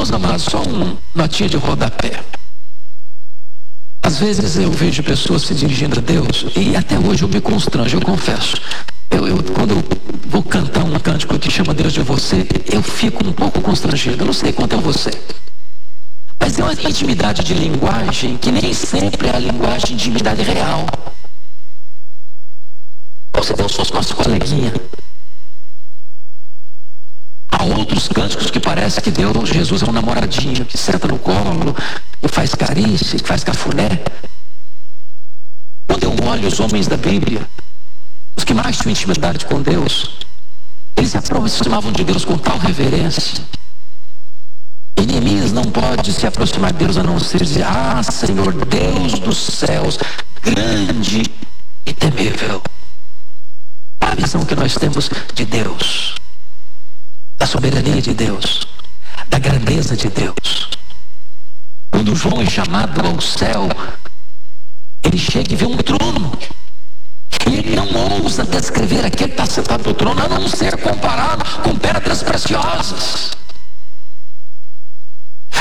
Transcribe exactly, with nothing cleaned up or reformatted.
Irmãos amados, só uma notinha de rodapé. Às vezes eu vejo pessoas se dirigindo a Deus e até hoje eu me constranjo, eu confesso. Eu, eu, quando eu vou cantar um cântico que chama Deus de você, eu fico um pouco constrangido. Eu não sei quanto é você. Mas é uma intimidade de linguagem que nem sempre é a linguagem de intimidade real. Ou se Deus fosse nosso coleguinha. Há outros cânticos que parece que Deus, Jesus é um namoradinho, que senta no colo, que faz carícia, que faz cafuné. Quando eu olho os homens da Bíblia, os que mais tinham intimidade com Deus, eles se aproximavam de Deus com tal reverência. E Neemias não pode se aproximar de Deus a não ser dizer: ah, Senhor Deus dos céus, grande e temível. A visão que nós temos de Deus, da soberania de Deus, da grandeza de Deus. Quando João é chamado ao céu, ele chega e vê um trono. E ele não ousa descrever aquele que está sentado no trono, a não ser comparado com pedras preciosas.